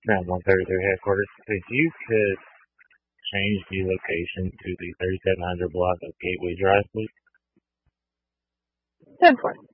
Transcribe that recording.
Now, 133 headquarters. If you could change the location to the 3700 block of Gateway Drive, please. 10-4.